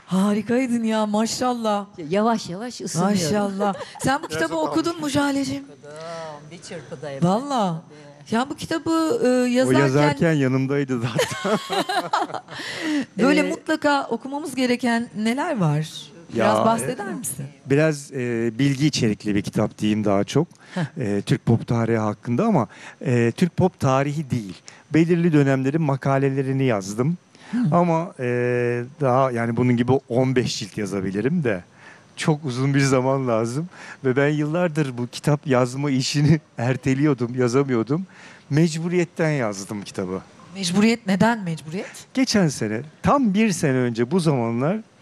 Harikaydın ya, maşallah. Yavaş yavaş ısınıyorum. Maşallah. Sen bu kitabı okudun mu Jale'cim? Bir çırpıda hep. Valla. Ya bu kitabı O yazarken yazarken yanımdaydı zaten. böyle mutlaka okumamız gereken neler var? Biraz bahseder misin? Biraz bilgi içerikli bir kitap diyeyim daha çok. Türk pop tarihi hakkında ama Türk pop tarihi değil. Belirli dönemlerin makalelerini yazdım. Ama daha yani bunun gibi 15 cilt yazabilirim de çok uzun bir zaman lazım. Ve ben yıllardır bu kitap yazma işini erteliyordum, yazamıyordum. Mecburiyetten yazdım kitabı. Mecburiyet, neden mecburiyet? Geçen sene, tam bir sene önce bu zamanlar